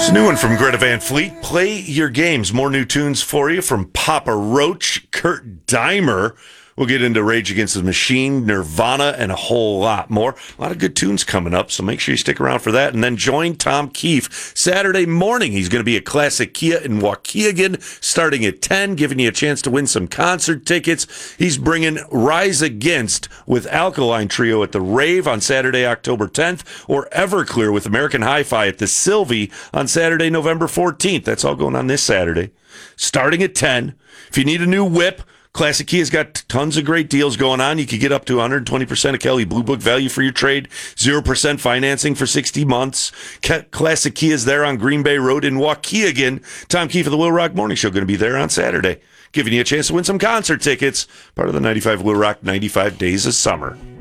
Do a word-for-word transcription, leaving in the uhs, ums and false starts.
It's a new one from Greta Van Fleet. Play your games. More new tunes for you from Papa Roach, Kurt Deimer. We'll get into Rage Against the Machine, Nirvana, and a whole lot more. A lot of good tunes coming up, so make sure you stick around for that. And then join Tom Keefe Saturday morning. He's going to be at Classic Kia in Waukegan starting at ten, giving you a chance to win some concert tickets. He's bringing Rise Against with Alkaline Trio at the Rave on Saturday, October tenth, or Everclear with American Hi-Fi at the Sylvie on Saturday, November fourteenth. That's all going on this Saturday, starting at ten. If you need a new whip, Classic Kia's got tons of great deals going on. You could get up to one hundred twenty percent of Kelly Blue Book value for your trade, zero percent financing for sixty months. Classic Kia's there on Green Bay Road in Waukegan. Tom Keefe of the Will Rock Morning Show going to be there on Saturday, giving you a chance to win some concert tickets, part of the ninety-five Will Rock ninety-five Days of Summer.